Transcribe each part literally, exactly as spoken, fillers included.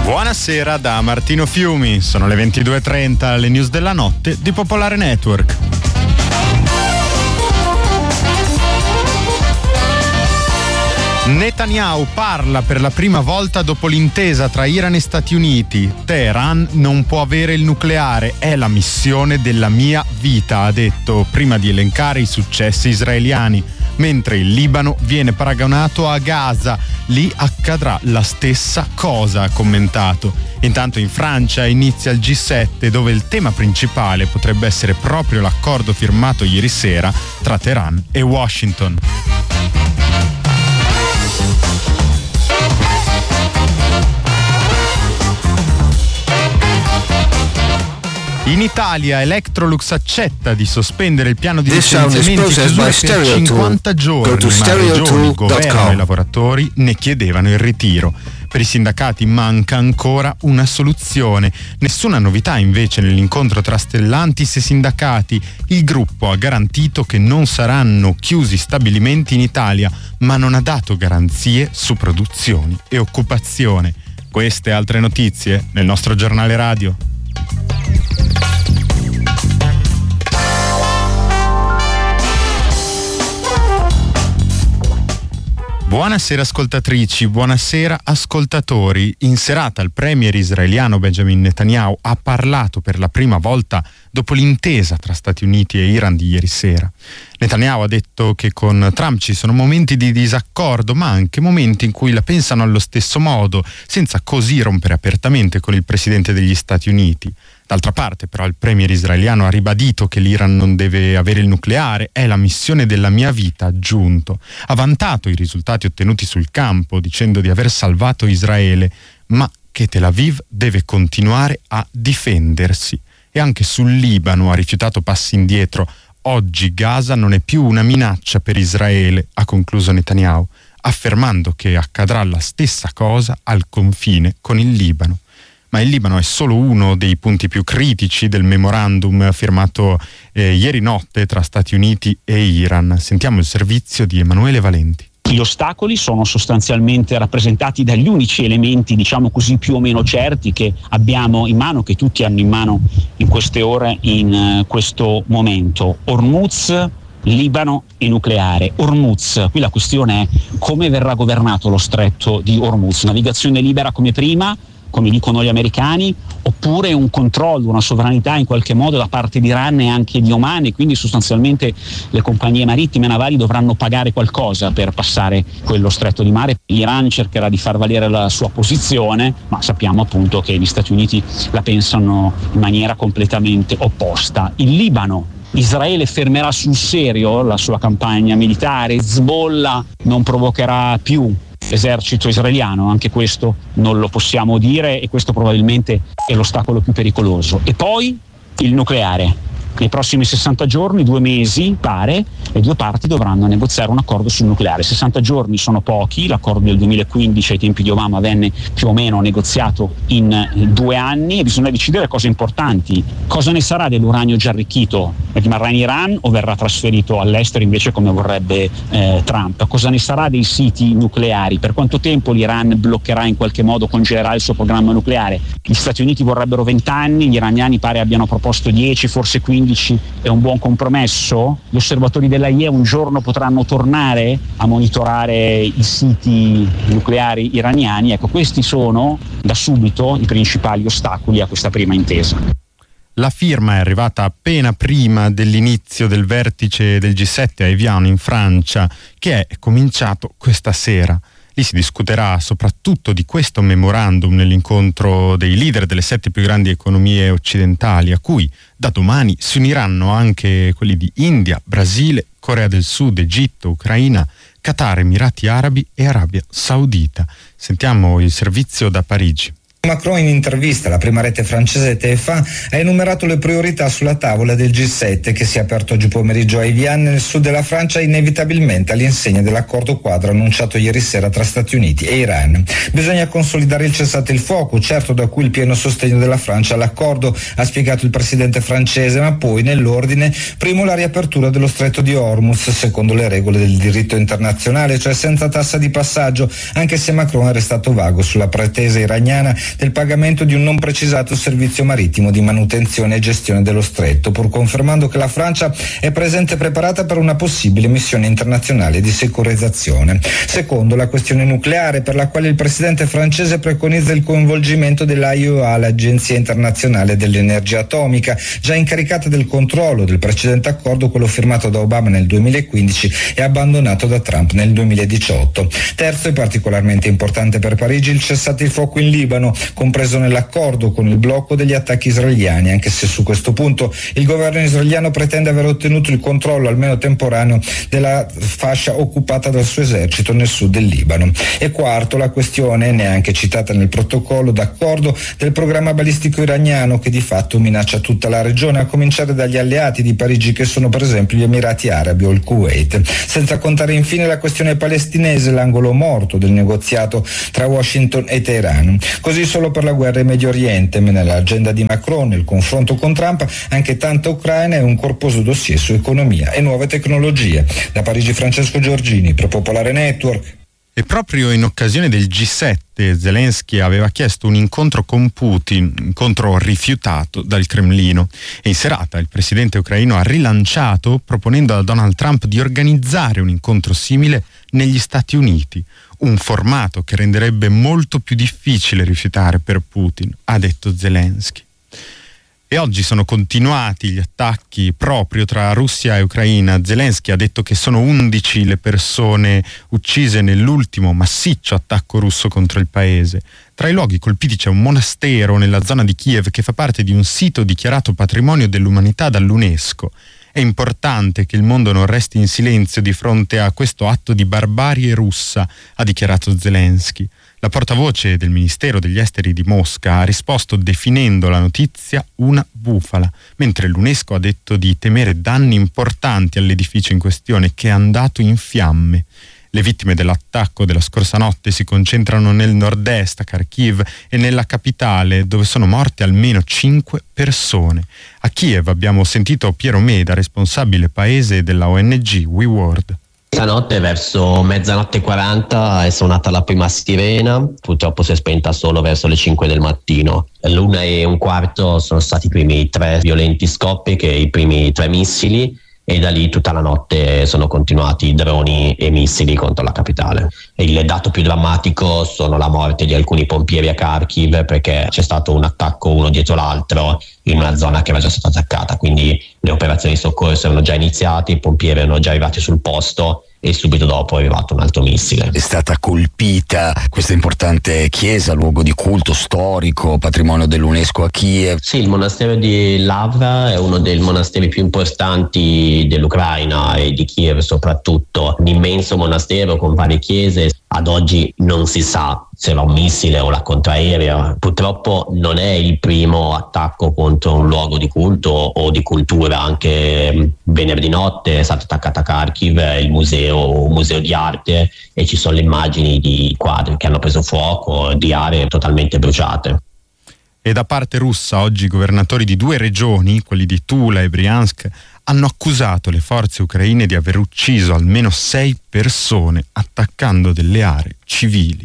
Buonasera da Martino Fiumi, sono le ventidue e trenta, le news della notte di Popolare Network. Netanyahu parla per la prima volta dopo l'intesa tra Iran e Stati Uniti. Teheran non può avere il nucleare, è la missione della mia vita, ha detto, prima di elencare i successi israeliani. Mentre il Libano viene paragonato a Gaza, lì accadrà la stessa cosa, ha commentato. Intanto in Francia inizia il G sette, dove il tema principale potrebbe essere proprio l'accordo firmato ieri sera tra Teheran e Washington. In Italia Electrolux accetta di sospendere il piano di licenziamenti per cinquanta giorni, ma Regioni, il governo e i lavoratori ne chiedevano il ritiro. Per i sindacati manca ancora una soluzione. Nessuna novità invece nell'incontro tra Stellantis e sindacati. Il gruppo ha garantito che non saranno chiusi stabilimenti in Italia, ma non ha dato garanzie su produzioni e occupazione. Queste e altre notizie nel nostro giornale radio. Buonasera ascoltatrici, buonasera ascoltatori. In serata il premier israeliano Benjamin Netanyahu ha parlato per la prima volta dopo l'intesa tra Stati Uniti e Iran di ieri sera. Netanyahu ha detto che con Trump ci sono momenti di disaccordo, ma anche momenti in cui la pensano allo stesso modo, senza così rompere apertamente con il presidente degli Stati Uniti. D'altra parte, però, il premier israeliano ha ribadito che l'Iran non deve avere il nucleare, è la missione della mia vita, ha aggiunto. Ha vantato i risultati ottenuti sul campo, dicendo di aver salvato Israele, ma che Tel Aviv deve continuare a difendersi. E anche sul Libano ha rifiutato passi indietro. Oggi Gaza non è più una minaccia per Israele, ha concluso Netanyahu, affermando che accadrà la stessa cosa al confine con il Libano. Ma il Libano è solo uno dei punti più critici del memorandum firmato eh, ieri notte tra Stati Uniti e Iran. Sentiamo il servizio di Emanuele Valenti. Gli ostacoli sono sostanzialmente rappresentati dagli unici elementi, diciamo così, più o meno certi che abbiamo in mano, che tutti hanno in mano in queste ore, in uh, questo momento. Hormuz, Libano e nucleare. Hormuz, qui la questione è come verrà governato lo stretto di Hormuz. Navigazione libera come prima, come dicono gli americani, oppure un controllo, una sovranità in qualche modo da parte di Iran e anche di Oman, e quindi sostanzialmente le compagnie marittime e navali dovranno pagare qualcosa per passare quello stretto di mare. L'Iran cercherà di far valere la sua posizione, ma sappiamo appunto che gli Stati Uniti la pensano in maniera completamente opposta. Il Libano: Israele fermerà sul serio la sua campagna militare, Hezbollah non provocherà più l'esercito israeliano, anche questo non lo possiamo dire, e questo probabilmente è l'ostacolo più pericoloso. E poi il nucleare. Nei prossimi sessanta giorni, due mesi pare, le due parti dovranno negoziare un accordo sul nucleare. sessanta giorni sono pochi, l'accordo del duemilaquindici ai tempi di Obama venne più o meno negoziato in due anni e bisogna decidere cose importanti. Cosa ne sarà dell'uranio già arricchito? Rimarrà in Iran o verrà trasferito all'estero invece come vorrebbe eh, Trump? Cosa ne sarà dei siti nucleari? Per quanto tempo l'Iran bloccherà, in qualche modo congelerà il suo programma nucleare? Gli Stati Uniti vorrebbero venti anni, gli iraniani pare abbiano proposto dieci, forse quindici. È un buon compromesso? Gli osservatori della I E un giorno potranno tornare a monitorare i siti nucleari iraniani? Ecco, questi sono da subito i principali ostacoli a questa prima intesa. La firma è arrivata appena prima dell'inizio del vertice del G sette a Evian in Francia, che è cominciato questa sera. Lì si discuterà soprattutto di questo memorandum nell'incontro dei leader delle sette più grandi economie occidentali, a cui da domani si uniranno anche quelli di India, Brasile, Corea del Sud, Egitto, Ucraina, Qatar, Emirati Arabi e Arabia Saudita. Sentiamo il servizio da Parigi. Macron in intervista alla prima rete francese T F A ha enumerato le priorità sulla tavola del G sette che si è aperto oggi pomeriggio a Evian nel sud della Francia, inevitabilmente all'insegna dell'accordo quadro annunciato ieri sera tra Stati Uniti e Iran. Bisogna consolidare il cessate il fuoco, certo, da cui il pieno sostegno della Francia all'accordo, ha spiegato il presidente francese, ma poi nell'ordine primo la riapertura dello stretto di Hormuz secondo le regole del diritto internazionale, cioè senza tassa di passaggio, anche se Macron è restato vago sulla pretesa iraniana del pagamento di un non precisato servizio marittimo di manutenzione e gestione dello stretto, pur confermando che la Francia è presente e preparata per una possibile missione internazionale di securizzazione. Secondo, la questione nucleare, per la quale il presidente francese preconizza il coinvolgimento dell'A I E A, l'Agenzia Internazionale dell'Energia Atomica, già incaricata del controllo del precedente accordo, quello firmato da Obama nel duemilaquindici e abbandonato da Trump nel duemiladiciotto. Terzo e particolarmente importante per Parigi il cessate il fuoco in Libano, compreso nell'accordo con il blocco degli attacchi israeliani, anche se su questo punto il governo israeliano pretende aver ottenuto il controllo almeno temporaneo della fascia occupata dal suo esercito nel sud del Libano. E quarto, la questione, neanche citata nel protocollo d'accordo, del programma balistico iraniano, che di fatto minaccia tutta la regione, a cominciare dagli alleati di Parigi che sono per esempio gli Emirati Arabi o il Kuwait. Senza contare infine la questione palestinese, l'angolo morto del negoziato tra Washington e Teheran. Così solo per la guerra in Medio Oriente, ma nell'agenda di Macron, il confronto con Trump, anche tanta Ucraina e un corposo dossier su economia e nuove tecnologie. Da Parigi Francesco Giorgini per Popolare Network. E proprio in occasione del G sette Zelensky aveva chiesto un incontro con Putin, incontro rifiutato dal Cremlino. E in serata il presidente ucraino ha rilanciato proponendo a Donald Trump di organizzare un incontro simile negli Stati Uniti, un formato che renderebbe molto più difficile rifiutare per Putin, ha detto Zelensky. E oggi sono continuati gli attacchi proprio tra Russia e Ucraina. Zelensky ha detto che sono undici le persone uccise nell'ultimo massiccio attacco russo contro il paese. Tra i luoghi colpiti c'è un monastero nella zona di Kiev che fa parte di un sito dichiarato patrimonio dell'umanità dall'UNESCO. È importante che il mondo non resti in silenzio di fronte a questo atto di barbarie russa, ha dichiarato Zelensky. La portavoce del Ministero degli Esteri di Mosca ha risposto definendo la notizia una bufala, mentre l'UNESCO ha detto di temere danni importanti all'edificio in questione, che è andato in fiamme. Le vittime dell'attacco della scorsa notte si concentrano nel nord-est, a Kharkiv, e nella capitale, dove sono morte almeno cinque persone. A Kiev abbiamo sentito Piero Meda, responsabile paese della O N G We World. Stanotte verso mezzanotte e quaranta è suonata la prima sirena, purtroppo si è spenta solo verso le cinque del mattino. L'una e un quarto sono stati i primi tre violenti scoppi, che i primi tre missili, e da lì tutta la notte sono continuati droni e missili contro la capitale. Il dato più drammatico sono la morte di alcuni pompieri a Kharkiv, perché c'è stato un attacco uno dietro l'altro in una zona che era già stata attaccata, quindi le operazioni di soccorso erano già iniziate, i pompieri erano già arrivati sul posto e subito dopo è arrivato un altro missile. È stata colpita questa importante chiesa, luogo di culto storico, patrimonio dell'UNESCO a Kiev. Sì, il monastero di Lavra è uno dei monasteri più importanti dell'Ucraina e di Kiev soprattutto, un immenso monastero con varie chiese. Ad oggi non si sa se era un missile o la contraerea. Purtroppo non è il primo attacco contro un luogo di culto o di cultura. Anche venerdì notte è stato attaccato a Kharkiv il museo, un museo di arte, e ci sono le immagini di quadri che hanno preso fuoco, di aree totalmente bruciate. E da parte russa oggi i governatori di due regioni, quelli di Tula e Briansk, hanno accusato le forze ucraine di aver ucciso almeno sei persone attaccando delle aree civili.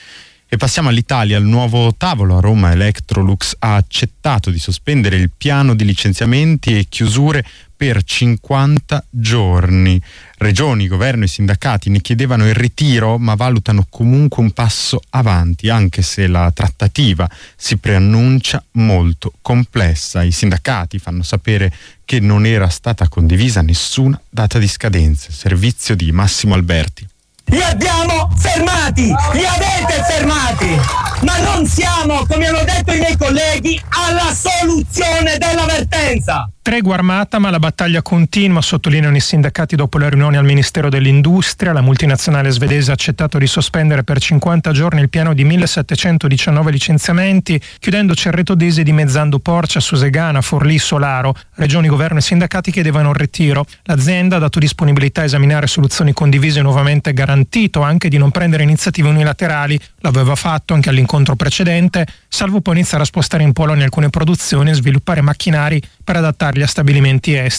E passiamo all'Italia. Il nuovo tavolo a Roma, Electrolux, ha accettato di sospendere il piano di licenziamenti e chiusure per cinquanta giorni. Regioni, governo e sindacati ne chiedevano il ritiro, ma valutano comunque un passo avanti, anche se la trattativa si preannuncia molto complessa. I sindacati fanno sapere che non era stata condivisa nessuna data di scadenza. Servizio di Massimo Alberti. Li abbiamo fermati, li avete fermati, ma non siamo, come hanno detto i miei colleghi, alla soluzione della vertenza. Tregua armata, ma la battaglia continua, sottolineano i sindacati dopo la riunione al Ministero dell'Industria. La multinazionale svedese ha accettato di sospendere per cinquanta giorni il piano di millesettecentodiciannove licenziamenti, chiudendo Cerreto d'Ese, dimezzando Porcia, Susegana, Forlì, Solaro. Regioni, governo e sindacati chiedevano il ritiro. L'azienda ha dato disponibilità a esaminare soluzioni condivise e nuovamente garantito anche di non prendere iniziative unilaterali. L'aveva fatto anche all'incontro precedente, salvo poi iniziare a spostare in Polonia alcune produzioni e sviluppare macchinari per adattarli a stabilimenti esteri.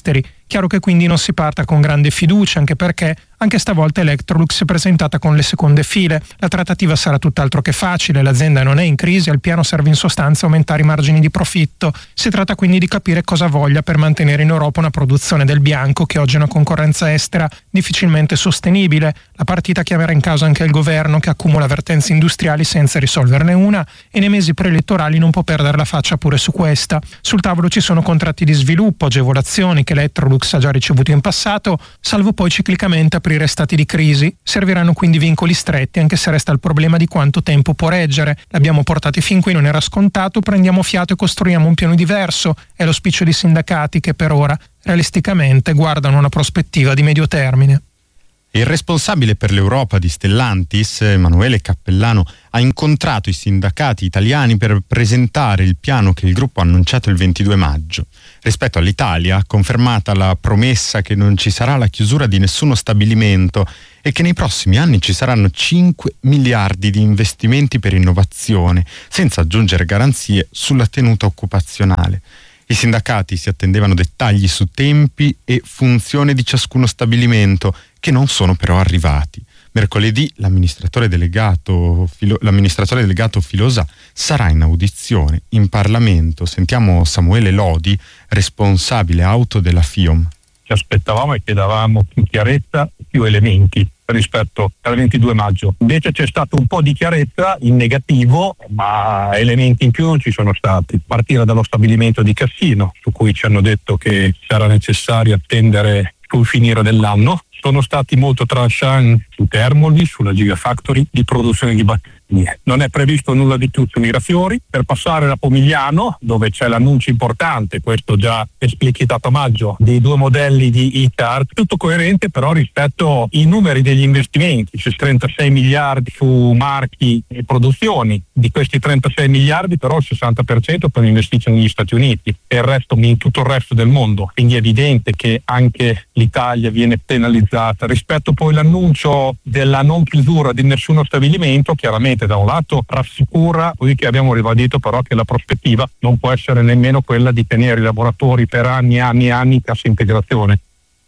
Chiaro che quindi non si parta con grande fiducia, anche perché anche stavolta Electrolux si è presentata con le seconde file. La trattativa sarà tutt'altro che facile, l'azienda non è in crisi, al piano serve in sostanza aumentare i margini di profitto. Si tratta quindi di capire cosa voglia per mantenere in Europa una produzione del bianco che oggi è una concorrenza estera difficilmente sostenibile. La partita chiamerà in causa anche il governo, che accumula vertenze industriali senza risolverne una e nei mesi preelettorali non può perdere la faccia pure su questa. Sul tavolo ci sono contratti di sviluppo, agevolazioni che Electrolux ha già ricevuto in passato, salvo poi ciclicamente aprire stati di crisi. Serviranno quindi vincoli stretti, anche se resta il problema di quanto tempo può reggere. L'abbiamo portati fin qui, non era scontato, prendiamo fiato e costruiamo un piano diverso. È l'auspicio di sindacati che per ora realisticamente guardano una prospettiva di medio termine. Il responsabile per l'Europa di Stellantis, Emanuele Cappellano, ha incontrato i sindacati italiani per presentare il piano che il gruppo ha annunciato il ventidue maggio. Rispetto all'Italia, confermata la promessa che non ci sarà la chiusura di nessuno stabilimento e che nei prossimi anni ci saranno cinque miliardi di investimenti per innovazione, senza aggiungere garanzie sulla tenuta occupazionale. I sindacati si attendevano dettagli su tempi e funzione di ciascuno stabilimento, che non sono però arrivati. Mercoledì l'amministratore delegato, Filo, l'amministratore delegato Filosa sarà in audizione in Parlamento. Sentiamo Samuele Lodi, responsabile auto della FIOM. Ci aspettavamo e chiedevamo più chiarezza, più elementi rispetto al ventidue maggio. Invece c'è stato un po' di chiarezza in negativo, ma elementi in più non ci sono stati. Partire dallo stabilimento di Cassino, su cui ci hanno detto che sarà necessario attendere sul finire dell'anno. Sono stati molto tranchant su Termoli, sulla Gigafactory di produzione di batterie. Non è previsto nulla di più su Mirafiori. Per passare da Pomigliano, dove c'è l'annuncio importante, questo già esplicitato a maggio, dei due modelli di E-Car, tutto coerente però rispetto ai numeri degli investimenti, su trentasei miliardi su marchi e produzioni. Di questi trentasei miliardi però il sessanta per cento per investiti negli Stati Uniti e il resto in tutto il resto del mondo. Quindi è evidente che anche l'Italia viene penalizzata. Rispetto poi all'annuncio della non chiusura di nessuno stabilimento, chiaramente da un lato rassicura, così che abbiamo ribadito però che la prospettiva non può essere nemmeno quella di tenere i lavoratori per anni e anni e anni in cassa integrazione.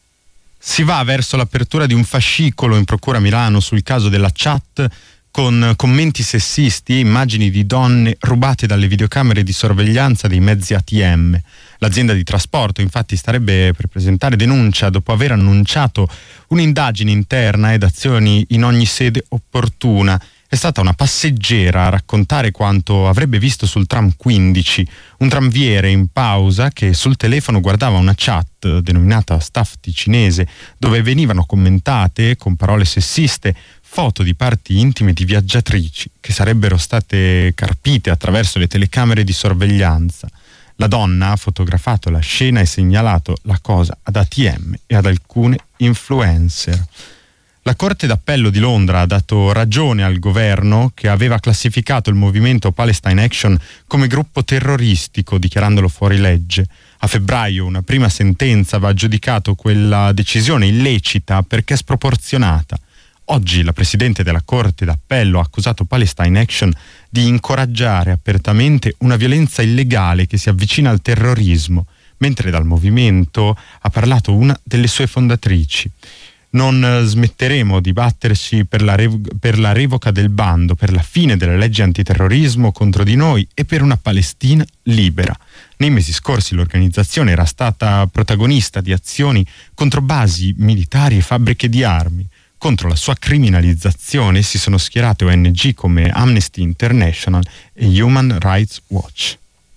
Si va verso l'apertura di un fascicolo in Procura a Milano sul caso della chat, con commenti sessisti e immagini di donne rubate dalle videocamere di sorveglianza dei mezzi A T M. L'azienda di trasporto infatti starebbe per presentare denuncia dopo aver annunciato un'indagine interna ed azioni in ogni sede opportuna. È stata una passeggera a raccontare quanto avrebbe visto sul tram quindici, un tramviere in pausa che sul telefono guardava una chat denominata staff ticinese, dove venivano commentate con parole sessiste foto di parti intime di viaggiatrici che sarebbero state carpite attraverso le telecamere di sorveglianza. La donna ha fotografato la scena e segnalato la cosa ad A T M e ad alcune influencer. La Corte d'Appello di Londra ha dato ragione al governo che aveva classificato il movimento Palestine Action come gruppo terroristico, dichiarandolo fuori legge. A febbraio una prima sentenza aveva giudicato quella decisione illecita perché sproporzionata. Oggi la Presidente della Corte d'Appello ha accusato Palestine Action di incoraggiare apertamente una violenza illegale che si avvicina al terrorismo, mentre dal movimento ha parlato una delle sue fondatrici. Non smetteremo di batterci per la, rev- per la revoca del bando, per la fine delle leggi antiterrorismo contro di noi e per una Palestina libera. Nei mesi scorsi l'organizzazione era stata protagonista di azioni contro basi militari e fabbriche di armi. Contro la sua criminalizzazione si sono schierate O N G come Amnesty International e Human Rights Watch.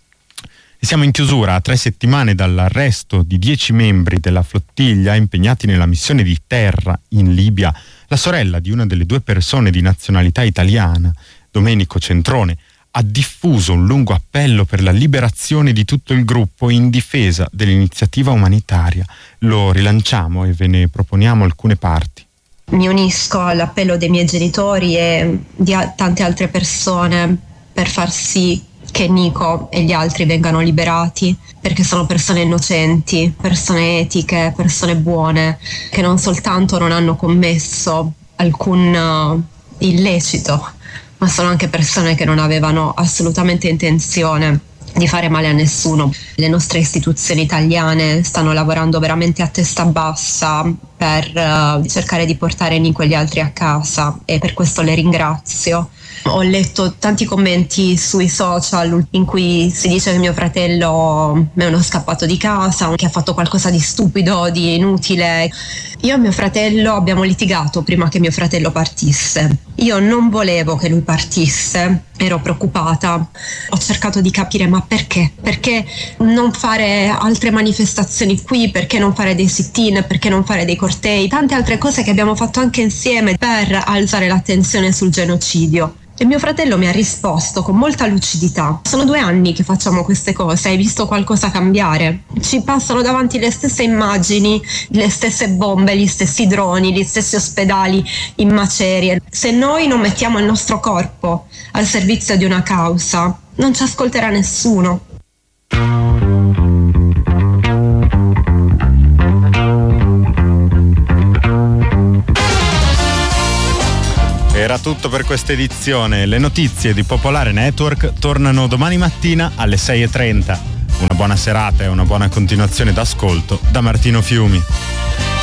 E siamo in chiusura a tre settimane dall'arresto di dieci membri della flottiglia impegnati nella missione di terra in Libia. La sorella di una delle due persone di nazionalità italiana, Domenico Centrone, ha diffuso un lungo appello per la liberazione di tutto il gruppo in difesa dell'iniziativa umanitaria. Lo rilanciamo e ve ne proponiamo alcune parti. Mi unisco all'appello dei miei genitori e di a- tante altre persone per far sì che Nico e gli altri vengano liberati, perché sono persone innocenti, persone etiche, persone buone, che non soltanto non hanno commesso alcun uh, illecito, ma sono anche persone che non avevano assolutamente intenzione di fare male a nessuno. Le nostre istituzioni italiane stanno lavorando veramente a testa bassa per uh, cercare di portare Nico e gli altri a casa, e per questo le ringrazio. Ho letto tanti commenti sui social in cui si dice che mio fratello è uno scappato di casa, che ha fatto qualcosa di stupido, di inutile. Io e mio fratello abbiamo litigato prima che mio fratello partisse. Io non volevo che lui partisse, ero preoccupata. Ho cercato di capire ma perché? Perché non fare altre manifestazioni qui? Perché non fare dei sit-in? Perché non fare dei cortei? Tante altre cose che abbiamo fatto anche insieme per alzare l'attenzione sul genocidio. E mio fratello mi ha risposto con molta lucidità: sono due anni che facciamo queste cose, hai visto qualcosa cambiare? Ci passano davanti le stesse immagini, le stesse bombe, gli stessi droni, gli stessi ospedali in macerie. Se noi non mettiamo il nostro corpo al servizio di una causa, non ci ascolterà nessuno. Era tutto per questa edizione. Le notizie di Popolare Network tornano domani mattina alle sei e trenta. Una buona serata e una buona continuazione d'ascolto da Martino Fiumi.